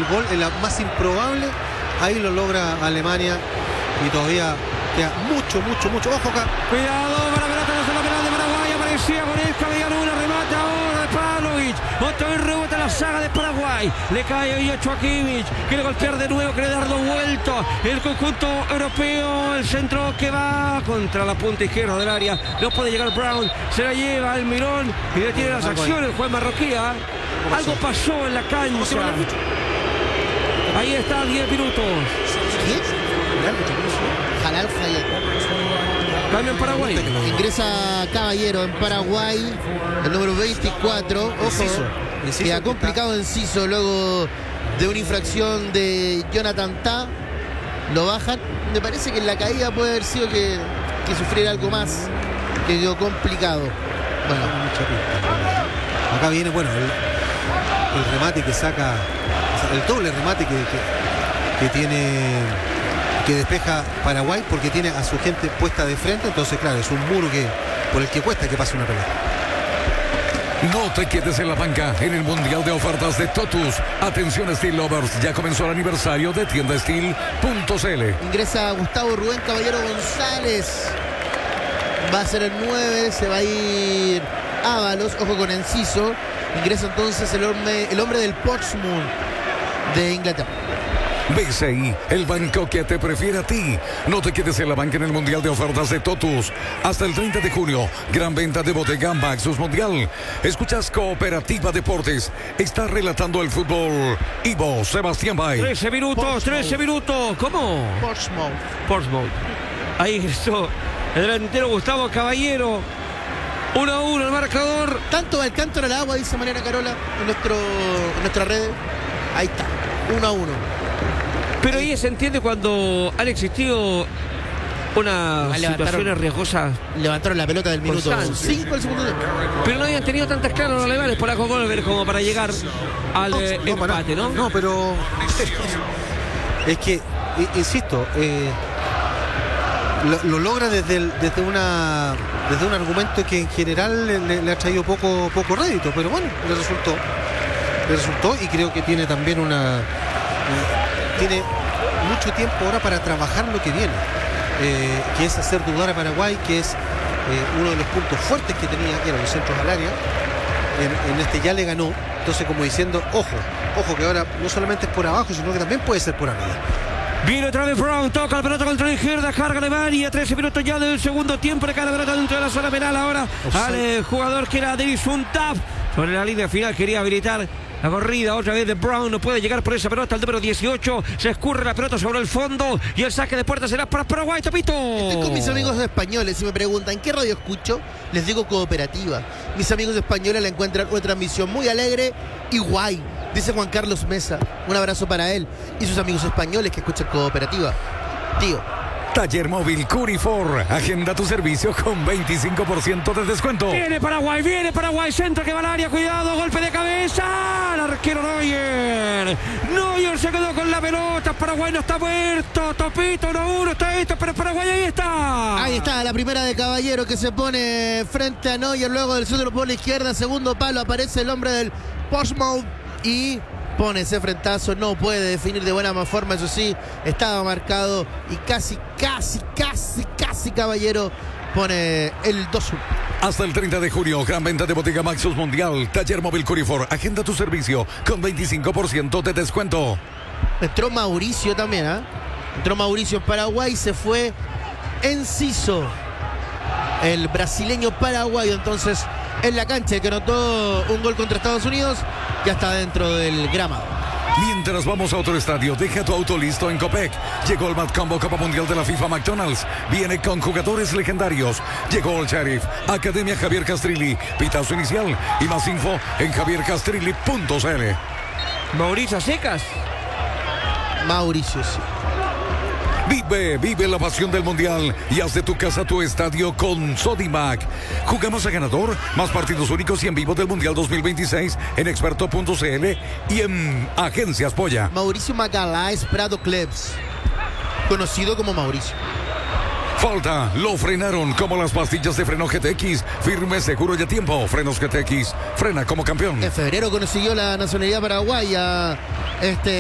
el gol en la más improbable, ahí lo logra Alemania y todavía queda mucho. Ojo acá. Cuidado, para pelota de zona penal de Paraguay. Aparecía con el Cabellanura, remate ahora de Pavlovic. Otra vez rebota la saga de Paraguay. Le cae ahí a Joaquimic. Quiere golpear de nuevo, quiere dar dos vueltas. El conjunto europeo, el centro que va contra la punta izquierda del área. No puede llegar Brown. Se la lleva el Mirón y detiene las acciones el juez marroquí. Algo pasó en la cancha. Ahí está, 10 minutos. Jalal Fayet. Cambio en Paraguay. Ingresa Caballero en Paraguay, el número 24. Ojo, que ha complicado Enciso luego de una infracción de Jonathan Tah. Lo bajan. Me parece que en la caída puede haber sido que sufriera algo más, que quedó complicado. Bueno, acá viene, bueno, el remate que saca, el doble remate que tiene, que despeja Paraguay, porque tiene a su gente puesta de frente. Entonces, claro, es un muro por el que cuesta que pase una pelota. No te quedes en la banca en el Mundial de Ofertas de Totus. Atención Steel Lovers, ya comenzó el aniversario de tiendasteel.cl. ingresa Gustavo Rubén Caballero González. Va a ser el 9, se va a ir Ábalos, ojo con Enciso. Ingresa entonces el hombre del Portsmouth de Inglaterra. BCI, el banco que te prefiere a ti. No te quedes en la banca en el Mundial de Ofertas de Totus. Hasta el 30 de junio, gran venta de Bodega Maxus Mundial. Escuchas Cooperativa Deportes. Está relatando el fútbol Ivo Sebastián Bay. 13 minutos. ¿Cómo? Portsmouth. Ahí ingresó el delantero Gustavo Caballero. 1-1 el marcador. Tanto va el cántaro al agua, dice Mariana Carola en nuestra red. Ahí está, 1-1. Pero ahí se entiende cuando han existido unas situaciones riesgosas. Levantaron la pelota del minuto Constante. 5 al segundo tiempo. Pero no habían tenido tantas claras los alemanes por Golver como para llegar al empate, ¿no? No, pero es que, insisto, lo logra desde un argumento que en general le ha traído poco rédito, pero bueno, le resultó y creo que tiene también tiene mucho tiempo ahora para trabajar lo que viene, que es hacer dudar a Paraguay, que es uno de los puntos fuertes que tenía, que eran los centros al área. En este ya le ganó, entonces como diciendo, ojo que ahora no solamente es por abajo, sino que también puede ser por arriba. Viene otra vez Brown, toca la pelota contra la izquierda, carga Alemania, 13 minutos ya del segundo tiempo, le cae la pelota dentro de la zona penal ahora al jugador que era Davis Untap. Sobre la línea final quería habilitar la corrida otra vez de Brown, no puede llegar por esa pelota, el número 18, se escurre la pelota sobre el fondo y el saque de puerta será para Paraguay, Topito. Estoy con mis amigos españoles y me preguntan, ¿qué radio escucho? Les digo Cooperativa. Mis amigos españoles la encuentran una transmisión muy alegre y guay, dice Juan Carlos Mesa. Un abrazo para él y sus amigos españoles que escuchan Cooperativa. Tío. Taller Móvil Curifor. Agenda tu servicio con 25% de descuento. Viene Paraguay, centro que va al área, cuidado, golpe de cabeza. El arquero Neuer se quedó con la pelota. Paraguay no está muerto. Topito, 1-1, está esto, pero Paraguay ahí está. Ahí está la primera de Caballero que se pone frente a Neuer. Luego del centro por la izquierda, segundo palo, aparece el hombre del Portsmouth y pone ese frentazo, no puede definir de buena forma, eso sí, estaba marcado y casi Caballero pone el 2-1. Hasta el 30 de junio, gran venta de Bodega Maxus Mundial, Taller Móvil Curifor, agenda tu servicio con 25% de descuento. Entró Mauricio también, entró Mauricio en Paraguay, se fue Enciso, el brasileño paraguayo, entonces en la cancha, que anotó un gol contra Estados Unidos, ya está dentro del gramado. Mientras vamos a otro estadio, deja tu auto listo en Copec. Llegó el Mad Combo Copa Mundial de la FIFA McDonald's. Viene con jugadores legendarios. Llegó el Sheriff, Academia Javier Castrilli, pitazo inicial y más info en javiercastrilli.cl. Mauricio Secas. Mauricio, sí. Vive la pasión del Mundial y haz de tu casa tu estadio con Sodimac. Jugamos a ganador, más partidos únicos y en vivo del Mundial 2026 en experto.cl y en Agencias Polla. Mauricio Magalhães Prado Klebs, conocido como Mauricio. Falta, lo frenaron como las pastillas de freno GTX. Firme, seguro y a tiempo. Frenos GTX, frena como campeón. En febrero consiguió la nacionalidad paraguaya